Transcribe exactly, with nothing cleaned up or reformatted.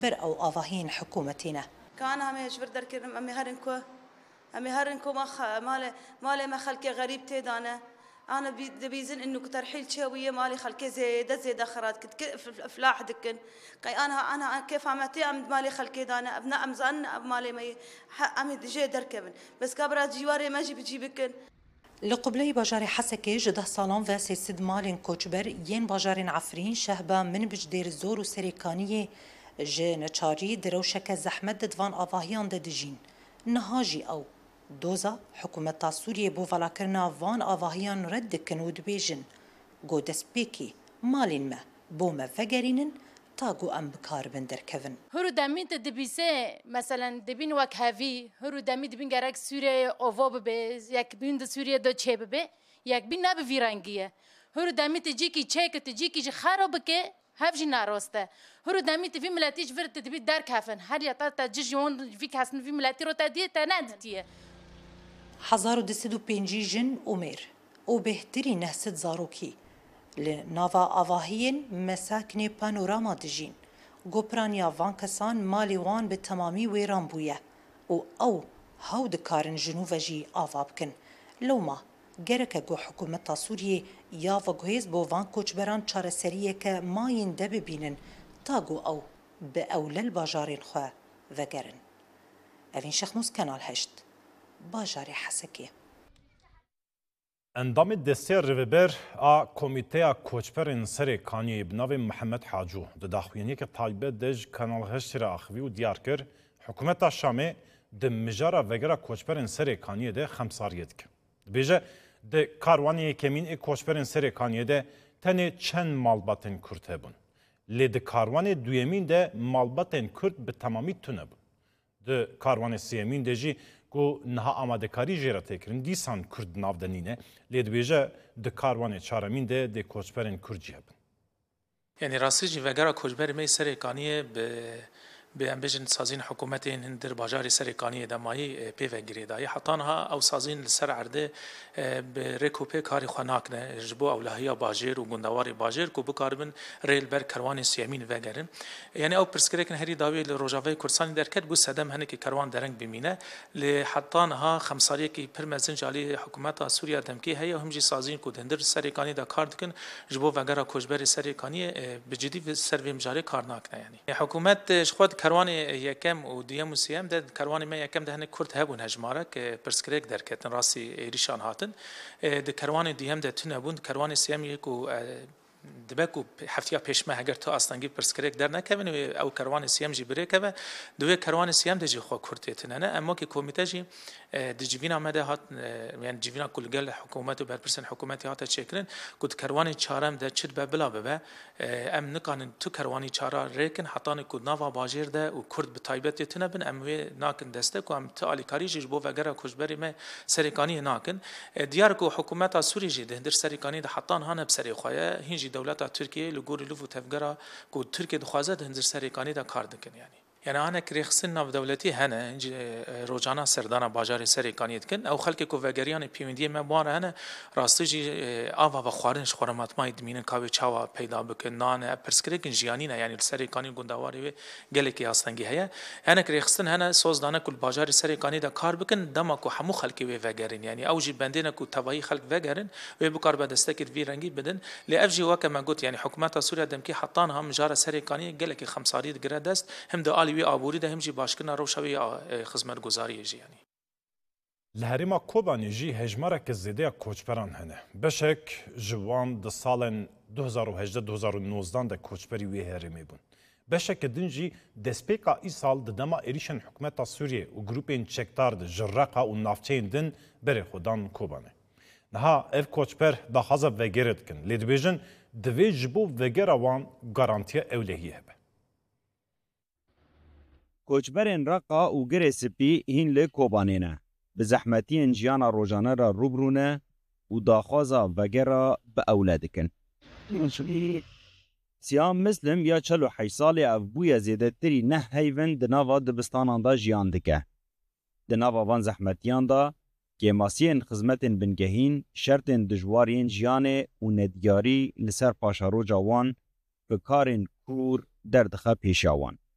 بر أو آواهين حكومتنا كان هم يجبر دركن أمي هرنكو أمي هرنكو ما خ ماله ماله ما خلك غريب تيدانا أنا بيزن إنه كترحيل شوية مالي خلك زيادة زيادة خرات كت فلاح دكن قي أنا أنا كيف عمتي أم مالي خلك دانا أبناء أمزان أب مالي مي أمي دجى دركبن بس كبرات جواري ما جي بتجيبكن لقبلي باجار حسكي جده سالان و سيد مالين كوچبر ين باجارين عفرين شهبا من بجدير زور و سريكانيه جه نچاري دروشك زحمت ددوان آواهيان ددجين نهاجي أو دوزا حکومت سوریه بو ولاکرنا وان آواهیان رد کنود بیجن گو دست بیکی مالین ما بو ما فگرینن تا گو ام بکار بندر کون هرو دامین تدبیسه مثلا دبین وک هاوی هرو دامی دبین گرک سوریه اووا ببه یک بین د سوریه دو چه ببه یک بین نب ویرانگیه هرو دامی تجی کی چه که تجی کی جی خراب که هفجی ناراسته هرو دامی تفی ملاتیش ورد تدبی در کافن هر یا تا تجیون فی کاسن فی ملاتی رو تدیه تنادتیه هزار و دست و پنجی جن عمر و بهتری نهست زاروکی لناوا آواهین مساکن پانوراما دجین گوپرانیا وان کسان مالی وان به تمامی ویران بویه و او هاو دکارن جنوب جی آواب کن لوما گرک گو حکومت سوریه یا و گویز بو وان کوچبران چاره سریه که ماین ده ببینن تا گو او به اولل باجارین خواه و گرن اوین شخنوس کانال هشت باجاری حسکی اندام دستور ریوبر آ کمیته کوچبرین سری کانی بناو محمد حاجو دداخوینی که طالبه دج کانال هشت را اخوی و دیار کر حکومت شامه د مجارا وگرا کوچبرین سری کانی ده خمساریت که بیجه د کاروانی کمین ای کوچبرین سری کانی ده تنه چند مالباتن کرده بون لی د کاروان دویمین ده مالباتن کرد به تمامی تونه بون د کاروان سیمین ده جی کو نها آماده کاری جرا تکرین دیسان کرد نافدنینه لید بیجه د کاروان چارمین ده د کوچبرین کردی هبن یعنی راستی جی وگرا کوچبر می سری کانیه به به امبیجن سازین حکومتین هندر باجاری سری کانیه دمایی پی وگیری دایی حتانها او سازین لسر عرده به رکوپه کاری خناک نه جبو اولهیا باجر و گندواری باجر کو بکاربن ریل بر کروان سیامین وگرن یعنی او پرسکریکن هری داوی لروجاوی کورسانی درکت بو سدم هنه که کروان درنگ بمینه ل حتانها خمساریه کی پرمزن جالی حکومت سوریا دمکی هيا هم جی سازین کو هندر سری کانی دا کار دکن جبو وگرا کوچبر سری کانی بجدی سروی مجاری کار ناک نه یعنی حکومت خود کروان یکم و دیم و سیم ده کروان ما یکم ده هنه کرد هبون هجماره که پرسکریک درکتن راسی ریشان هاتن ده کروان دیم ده تن هبون کروان سیم یکو دبکو هفتیا پیشمه اگر تو اصلاً پرسکریک در نکوین او کروان سیم جی بره که دوی کروان سیم ده جی خو کرتیتن نه اما که کمیته جی دجیوینا مده هات یعنی جیوینا کلگل حکومت و برپرسن حکومتی هات چکرن کد کروانی چارم ده چت به بلا به ام نکان تو کروانی چارا ریکن حتان کد نوا باجر ده و کرد به تایبت تنه بن ام وی ناکن دسته کو ام تعالی کاری جی بو وگرا کجبری ما سریکانی ناکن دیار کو حکومت سوری جی ده در سریکانی ده حتان هانه بسری خویا هنجی دولت ترکیه لگور لوف تفگرا کو ترکیه دخوازه ده هنجر سریکانی ده کار دکن یعنی يعني أنا كريخسن ناف دولتي هنا إنجي روجانا سردانا باجاري سري كانيت كن أو خلك كوفاجريان بيمديه ما بواره هنا راستيجي آوا بخوارنش خورمات ما يدمينن كاوي چاوا پیدا بكن نان برسكريكن جيانينا يعني السري كاني گوندواري گلكي أصلاً هيا أنا كريخسن هنا سوزدانا كل باجاري سري كاني دا كار بكن دما كو حمو خلك وفاجرين يعني أوجي بندينا كو تبعي خلك فاجرين ويبكار بدستكر في رنجي بدن لأفجي وكما قلت يعني حكومات سوريا دمكي حطانها مجارة سري كاني گلكي خمساريد گرادست هم دو وی آبوری ده همجی باشکن روشوی خدمت گزاری جی یعنی لهرما کوبانی جی هجماره که زیده کوچبران هنه بشک جوان ده سال دو هزار و هجده دو هزار و نوزده ده کوچبری وی هرمی بون بشک دنجی دسپیکا ای سال ده دما ایریشن حکومت سوریه و گروپین چکتار ده جرقا و نافچین دن بری خودان کوبانه نها اف کوچبر ده خازب وگرد کن لید بیجن دوی جبو وگروان گارانتیا اولهی هبه کوچبرین رقا و گره سپی هین لی کوبانینه به زحمتین جیانا روزانه را روبرونه و داخوازا وگره به اولادکن سیام مسلم یا چلو حیش سالی افبوی زیده تری نه هیون دناوا دبستانان دا جیان دکه دناوا وان زحمتیان دا که ماسین خزمتین بنگهین شرطین دجوارین جیانه و ندیاری لسر پاشارو جوان که کارین کور دردخه پیشاوان